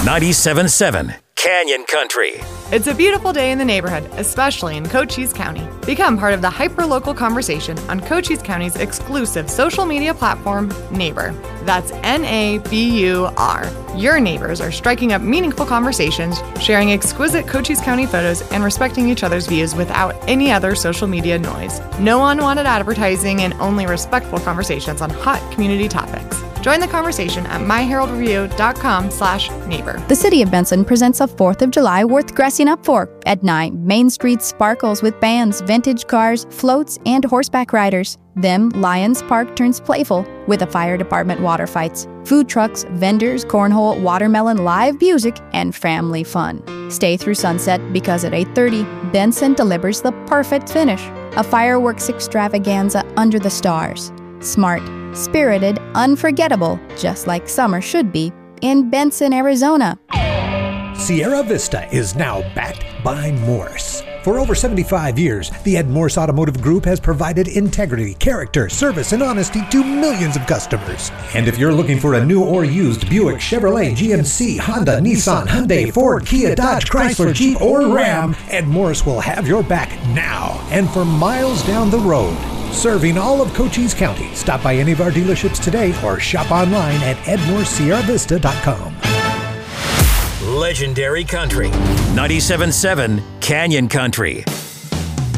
97.7 Canyon Country. It's a beautiful day in the neighborhood, especially in Cochise County. Become part of the hyper-local conversation on Cochise County's exclusive social media platform, Nabur. That's N-A-B-U-R. Your neighbors are striking up meaningful conversations, sharing exquisite Cochise County photos, and respecting each other's views without any other social media noise. No unwanted advertising and only respectful conversations on hot community topics. Join the conversation at myheraldreview.com/neighbor. The City of Benson presents a 4th of July worth dressing up for. At 9, Main Street sparkles with bands, vintage cars, floats, and horseback riders. Then, Lions Park turns playful with a fire department water fights, food trucks, vendors, cornhole, watermelon, live music, and family fun. Stay through sunset because at 8:30, Benson delivers the perfect finish, a fireworks extravaganza under the stars. Smart, spirited, unforgettable, just like summer should be, in Benson, Arizona. Sierra Vista is now backed by Morse. For over 75 years, the Ed Morse Automotive Group has provided integrity, character, service, and honesty to millions of customers. And if you're looking for a new or used Buick, Chevrolet, GMC, Honda, Nissan, Hyundai, Ford, Kia, Dodge, Chrysler, Jeep, or Ram, Ed Morse will have your back now and for miles down the road. Serving all of Cochise County. Stop by any of our dealerships today or shop online at edmoresierravista.com. Legendary Country. 97.7 Canyon Country.